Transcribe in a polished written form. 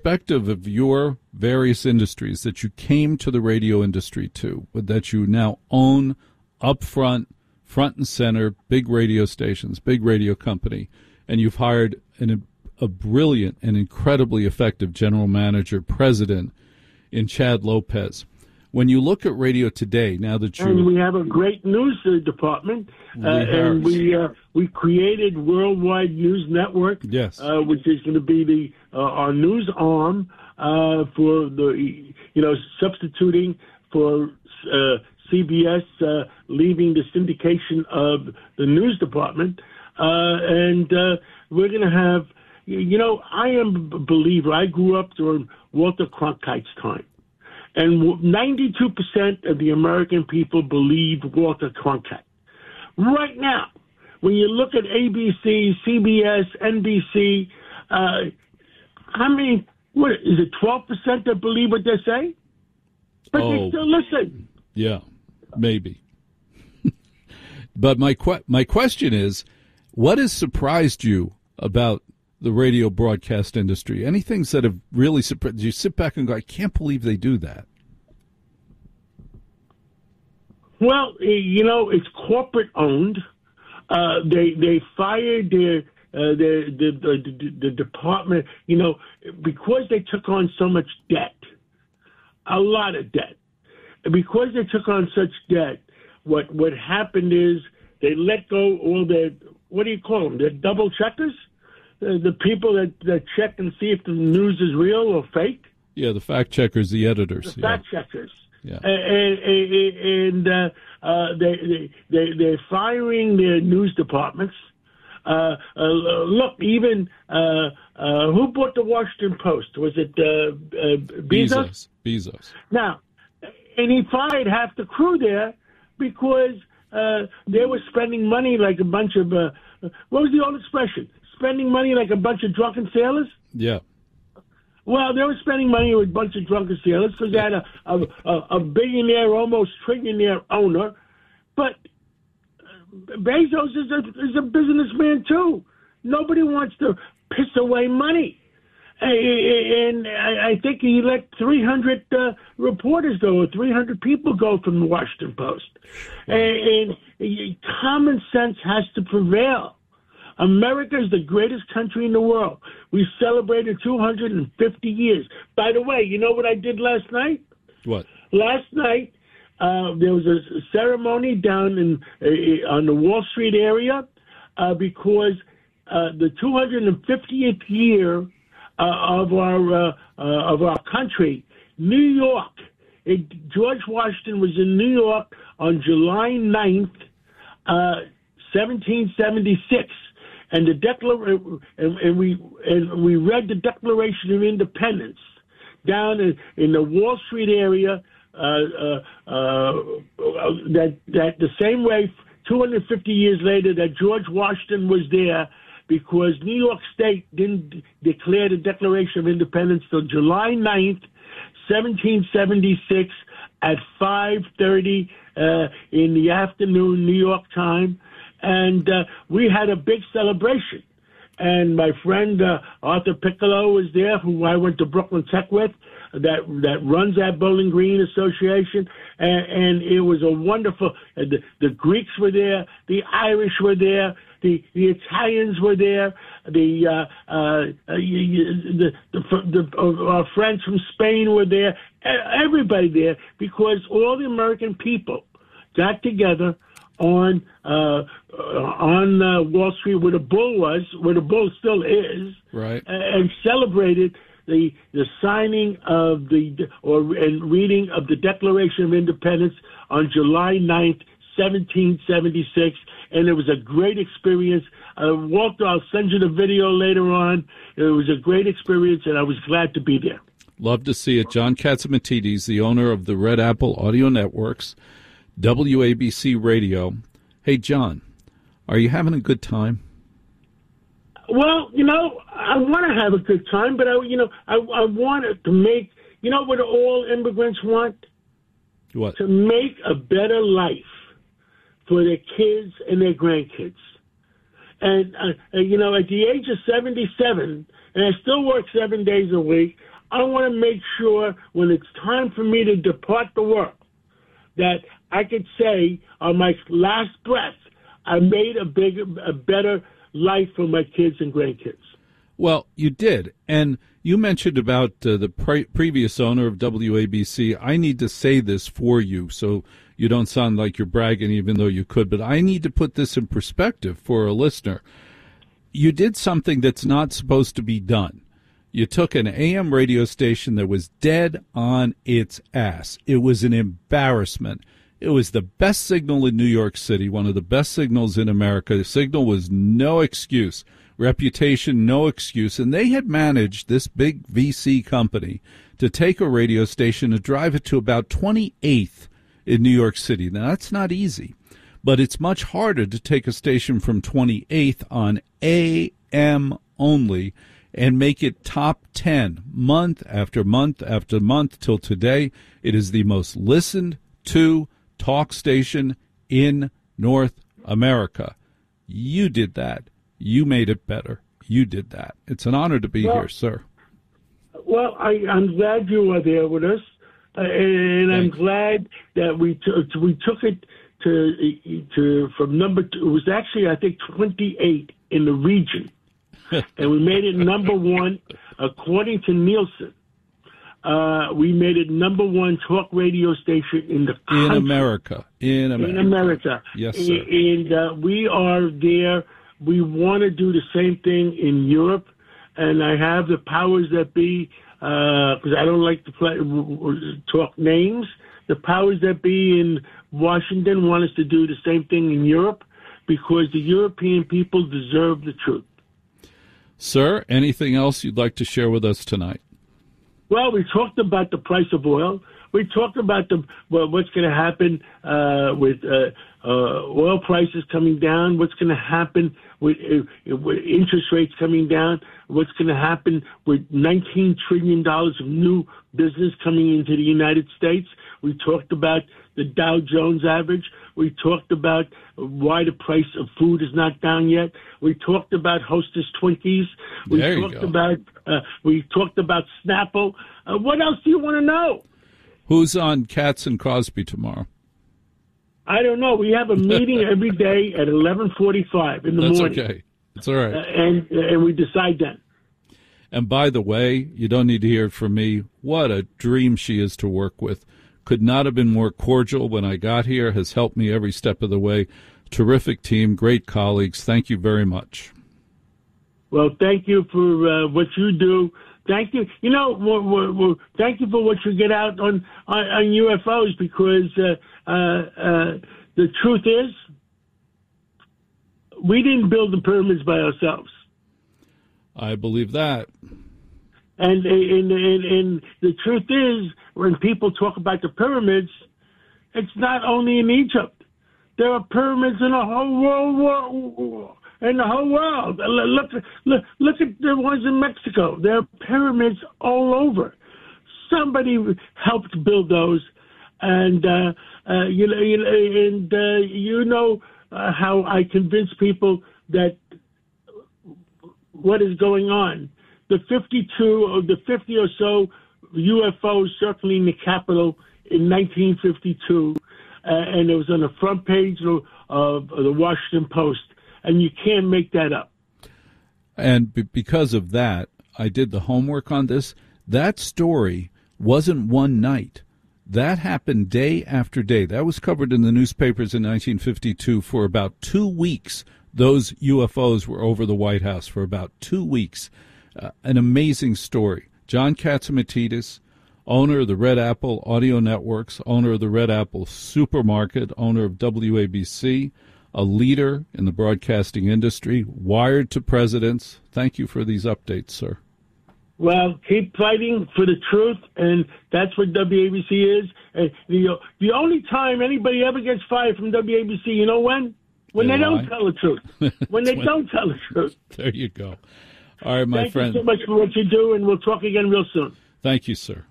Perspective of your various industries that you came to the radio industry to, that you now own up front and center, big radio stations, big radio company, and you've hired a brilliant and incredibly effective general manager, president in Chad Lopez. When you look at radio today, now that you and we have a great news department, and we created Worldwide News Network, yes, which is going to be our news arm for the substituting for CBS leaving the syndication of the news department, and we're going to have. I am a believer. I grew up during Walter Cronkite's time. And 92% of the American people believe Walter Cronkite. Right now, when you look at ABC, CBS, NBC, what is it, 12% that believe what they say? But they still listen. Yeah, maybe. But my question is, what has surprised you about the radio broadcast industry? Any things that have really surprised you? Sit back and go, I can't believe they do that. Well, it's corporate owned. They fired the department, because they took on so much debt, a lot of debt. Because they took on such debt, what happened is they let go all their, what do you call them? They're double checkers. The people that check and see if the news is real or fake. Yeah, the fact checkers, the editors. The fact checkers. Yeah. And they're firing their news departments. Look, even who bought the Washington Post? Was it Bezos? Bezos. Now, and he fired half the crew there because they were spending money like a bunch of what was the old expression? Spending money like a bunch of drunken sailors? Yeah. Well, they were spending money with a bunch of drunken sailors because they had a billionaire, almost trillionaire owner. But Bezos is a businessman, too. Nobody wants to piss away money. And I think he let 300 reporters go, or 300 people go from the Washington Post. And common sense has to prevail. America is the greatest country in the world. We celebrated 250 years. By the way, you know what I did last night? What? Last night, there was a ceremony down on the Wall Street area because the 250th year of our country, New York. George Washington was in New York on July 9th, 1776. And we read the Declaration of Independence down in the Wall Street area. That the same way 250 years later that George Washington was there because New York State didn't declare the Declaration of Independence till July 9th, 1776 at 5:30 in the afternoon, New York time. And we had a big celebration. And my friend Arthur Piccolo was there, who I went to Brooklyn Tech with, that runs that Bowling Green Association. And it was a wonderful, the Greeks were there, the Irish were there, the Italians were there, our friends from Spain were there, everybody there, because all the American people got together on Wall Street, where the bull was, where the bull still is, right, and celebrated the signing of and reading of the Declaration of Independence on July 9th, 1776, and it was a great experience. Walter, I'll send you the video later on. It was a great experience, and I was glad to be there. Love to see it. John Catsimatidis, the owner of the Red Apple Audio Networks, WABC Radio. Hey, John, are you having a good time? Well, I want to have a good time, but I want to make, what all immigrants want? What? To make a better life for their kids and their grandkids. And, at the age of 77, and I still work 7 days a week, I want to make sure when it's time for me to depart the world that I could say on my last breath, I made a better life for my kids and grandkids. Well, you did. And you mentioned about the previous owner of WABC. I need to say this for you so you don't sound like you're bragging, even though you could. But I need to put this in perspective for a listener. You did something that's not supposed to be done. You took an AM radio station that was dead on its ass. It was an embarrassment. It was the best signal in New York City, one of the best signals in America. The signal was no excuse. Reputation, no excuse. And they had managed, this big VC company, to take a radio station and drive it to about 28th in New York City. Now, that's not easy, but it's much harder to take a station from 28th on AM only and make it top 10 month after month after month till today. It is the most listened to talk station in North America. You did that. You made it better. You did that. It's an honor to be here, sir. Well, I'm glad you are there with us, and I'm glad that we took it to from number 2. It was actually, I think, 28 in the region, and we made it number 1 according to Nielsen. We made it number 1 talk radio station in the country. In America. Yes, sir. And we are there. We want to do the same thing in Europe, and I have the powers that be, because I don't like to talk names. The powers that be in Washington want us to do the same thing in Europe, because the European people deserve the truth. Sir, anything else you'd like to share with us tonight? Well, we talked about the price of oil. We talked about what's going to happen with oil prices coming down, what's going to happen with interest rates coming down, what's going to happen with $19 trillion of new business coming into the United States. We talked about the Dow Jones average. We talked about why the price of food is not down yet. We talked about Hostess Twinkies. We talked about Snapple. What else do you want to know? Who's on Katz and Cosby tomorrow? I don't know. We have a meeting every day at 11:45 in the morning. That's okay. It's all right. And we decide then. And by the way, you don't need to hear it from me. What a dream she is to work with. Could not have been more cordial when I got here. Has helped me every step of the way. Terrific team, great colleagues. Thank you very much. Well, thank you for what you do. Thank you. You know, thank you for what you get out on UFOs, because the truth is, we didn't build the pyramids by ourselves. I believe that. And the truth is, when people talk about the pyramids, it's not only in Egypt. There are pyramids in the whole world. In the whole world. Look at the ones in Mexico. There are pyramids all over. Somebody helped build those, and you know how I convince people that what is going on. The 50 or so UFOs circling the Capitol in 1952, and it was on the front page of the Washington Post. And you can't make that up. And because of that, I did the homework on this. That story wasn't one night. That happened day after day. That was covered in the newspapers in 1952 for about 2 weeks. Those UFOs were over the White House for about 2 weeks. An amazing story. John Catsimatidis, owner of the Red Apple Audio Networks, owner of the Red Apple Supermarket, owner of WABC, a leader in the broadcasting industry, wired to presidents. Thank you for these updates, sir. Well, keep fighting for the truth, and that's what WABC is. And the only time anybody ever gets fired from WABC, you know when? When they don't tell the truth. When they don't tell the truth. There you go. All right, my friend. Thank you so much for what you do, and we'll talk again real soon. Thank you, sir.